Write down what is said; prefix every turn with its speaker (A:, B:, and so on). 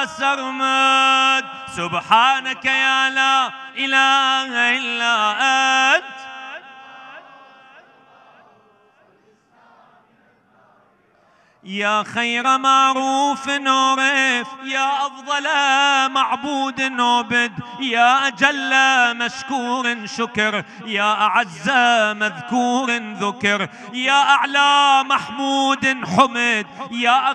A: سرمد. سبحانك يا لا إله إلا أنت. يا خير معروف عرف، يا أفضل معبود عبد، يا أجل مشكور شكر، يا أعز مذكور ذكر، يا أعلى محمود حمد، يا